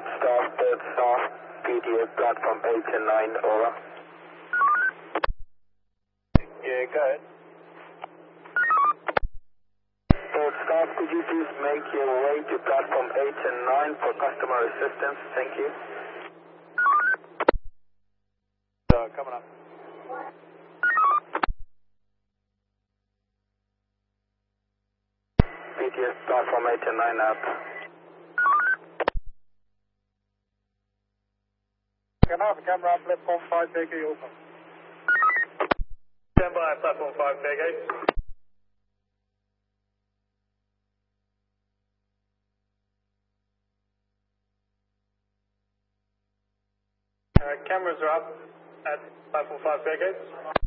third staff, PTA platform 8 and 9, over. Yeah, go ahead. Third staff, could you please make your way to platform 8 and 9 for customer assistance? Thank you. Coming up. PTS platform 8 and 9 up. Can I have a camera on platform 5, take you open. Stand by, platform 5, take it. Cameras are up at platform 5, take it.